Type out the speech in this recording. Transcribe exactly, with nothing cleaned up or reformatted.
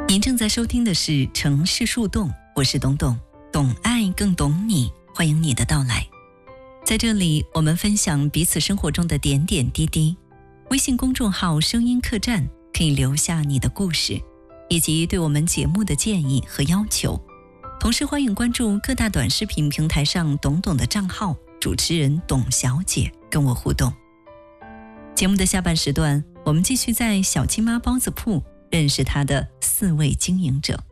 您正在收听的是《城市树洞》，我是董董，懂爱更懂你，欢迎你的到来。在这里，我们分享彼此生活中的点点滴滴。微信公众号声音客栈可以留下你的故事，以及对我们节目的建议和要求。同时欢迎关注各大短视频平台上董董的账号，主持人董小姐跟我互动。节目的下半时段，我们继续在小金妈包子铺认识她的四位经营者。